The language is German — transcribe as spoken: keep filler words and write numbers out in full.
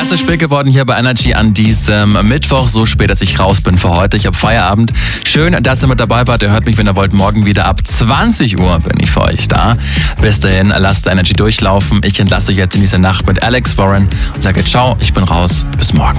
Es ist spät geworden hier bei Energy an diesem Mittwoch, so spät, dass ich raus bin für heute. Ich habe Feierabend. Schön, dass ihr mit dabei wart. Ihr hört mich, wenn ihr wollt, morgen wieder ab zwanzig Uhr bin ich für euch da. Bis dahin, lasst Energy durchlaufen. Ich entlasse euch jetzt in diese Nacht mit Alex Warren und sage ciao, ich bin raus. Bis morgen.